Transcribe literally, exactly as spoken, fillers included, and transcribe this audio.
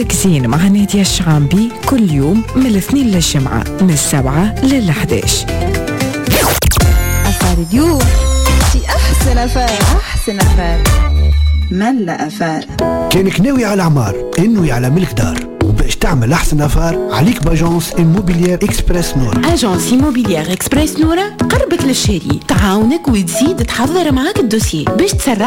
مركزين مع نادية الشعامبي كل يوم من الاثنين للجمعة من السبعة للحداش. أفار اليوم في أحسن أفار أحسن أفار ملا أفار. كانك ناوي على عمار انه على ملك دار وباش تعمل احسن افار عليك باجونس إيموبيليير إكسبريس نورا. اجونس إيموبيليير إكسبريس نورا قربت للشاري، تعاونك وتزيد تحضر معاك الدوسيي باش تسرع